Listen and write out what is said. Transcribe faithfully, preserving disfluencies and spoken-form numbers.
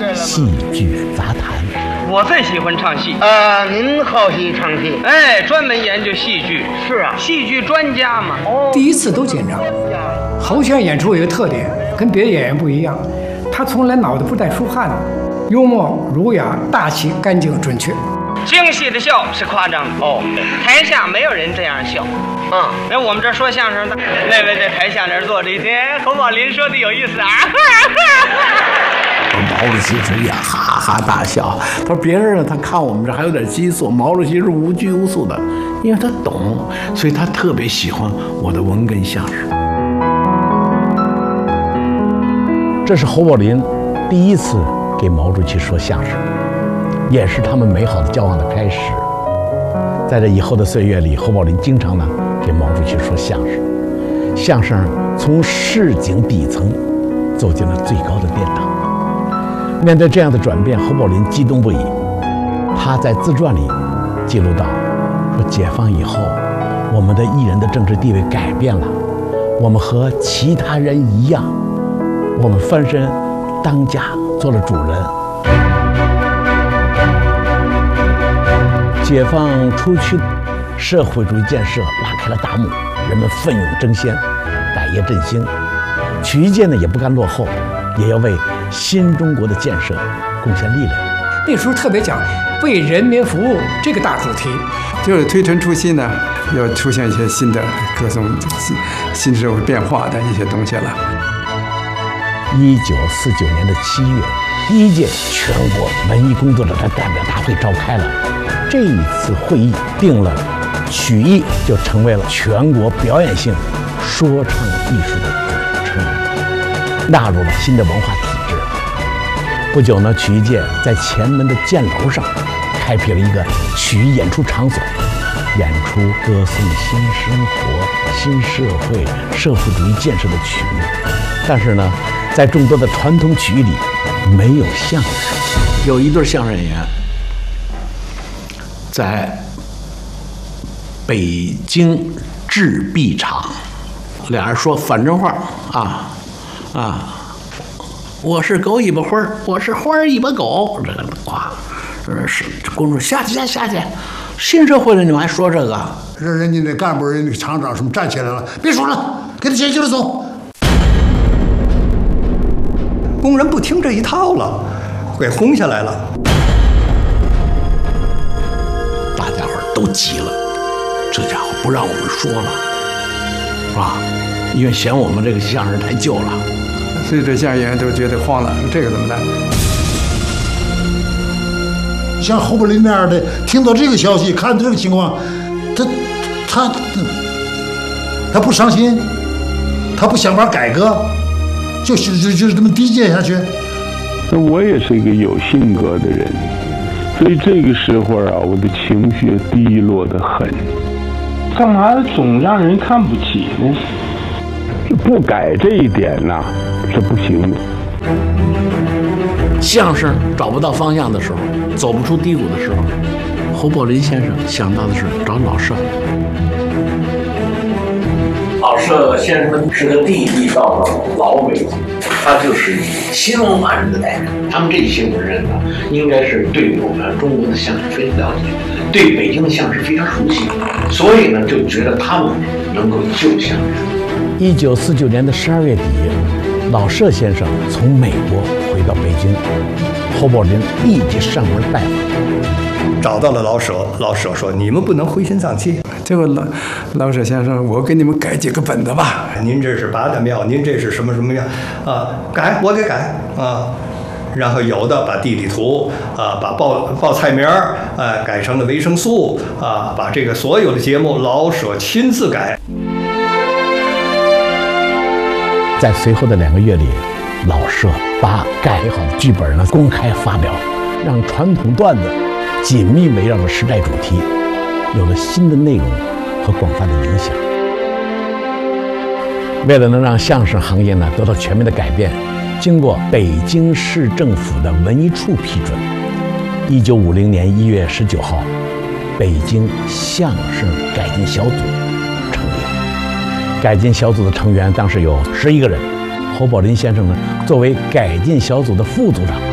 戏剧杂谈。 我最喜欢唱戏。 呃，您好喜唱戏？ 哎，专门研究戏剧。 是啊， 戏剧专家嘛。 哦， 第一次都紧张。侯先生演出有一个特点，跟别的演员不一样，他从来脑袋不带出汗的，幽默、儒雅、大气、干净、准确。 京戏的笑是夸张的哦，台下没有人这样笑。嗯，那我们这说相声的那位在台下那坐着一听，侯宝林说的有意思啊。 毛主席是也哈哈大笑。他说别人他看我们这还有点激素，毛主席是无拘无束的，因为他懂，所以他特别喜欢我的文哏相声。这是侯宝林第一次给毛主席说相声，也是他们美好的交往的开始。在这以后的岁月里，侯宝林经常呢给毛主席说相声，相声从市井底层走进了最高的殿堂。面对这样的转变，侯宝林激动不已。他在自传里记录到说，解放以后，我们的艺人的政治地位改变了，我们和其他人一样，我们翻身当家，做了主人。解放初期，社会主义建设拉开了大幕，人们奋勇争先，百业振兴。曲艺界呢也不甘落后，也要为新中国的建设贡献力量。 那时候特别讲为人民服务这个大主题， 就是推陈出新呢，要出现一些新的歌颂新新社会变化的一些东西了。 一九四九年的七月，第一届全国文艺工作者的代表大会召开了。这一次会议定了曲艺就成为了全国表演性说唱艺术的总称，纳入了新的文化体制。不久呢，曲艺界在前门的箭楼上开辟了一个曲艺演出场所，演出歌颂新生活、新社会、社会主义建设的曲目。但是呢，在众多的传统曲艺里，没有相声。有一对相声演员在北京制币厂，俩人说反正话啊啊，我是狗尾巴花儿，我是花儿尾巴狗，这个哇，这是公主下去下去下去，新社会了你们还说这个？ 这人家那干部人那厂长什么站起来了，别说了，给他接接着走。 工人不听这一套了，给轰下来了。 大家伙都急了，这家伙不让我们说了，是吧？因为嫌我们这个相声太旧了， 所以这相声演员都觉得慌了，这个怎么办？ 像侯宝林那样的，听到这个消息，看到这个情况，他他他不伤心，他不想法改革，就是就就是这么低贱下去。 那我也是一个有性格的人，所以这个时候啊，我的情绪低落得很。干嘛总让人看不起呢？不改这一点呐、啊，是不行的。 相声找不到方向的时候，走不出低谷的时候，侯宝林先生想到的是找老舍。 老舍先生是个地地道道的老北京，他就是以新文化人的代表。他们这些文人呢，应该是对我们中国的相声非常了解，对北京的相声非常熟悉，所以呢，就觉得他们能够救相声。 一九四九年的十二月底，老舍先生从美国回到北京，侯宝林立即上门拜访， 找到了老舍。老舍说：“你们不能灰心丧气。” 结果老老舍先生，我给你们改几个本子吧。 您这是八大庙，您这是什么什么庙啊？改，我给改啊。然后有的把地理图啊，把报报菜名儿啊改成了维生素啊，把这个所有的节目老舍亲自改。 在随后的两个月里，老舍把改好的剧本呢公开发表，让传统段子紧密围绕着时代主题，有了新的内容和广泛的影响。为了能让相声行业呢得到全面的改变，经过北京市政府的文艺处批准，一九五零年一月十九号，北京相声改进小组成立。改进小组的成员当时有十一个人，侯宝林先生呢作为改进小组的副组长，